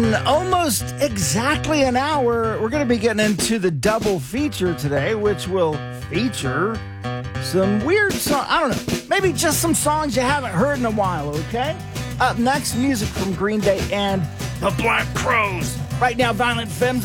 In almost exactly an hour, we're going to be getting into the double feature today, which will feature some weird songs. I don't know, maybe just some songs you haven't heard in a while, okay? Up next, music from Green Day and the Black Crowes. Right now, Violent Femmes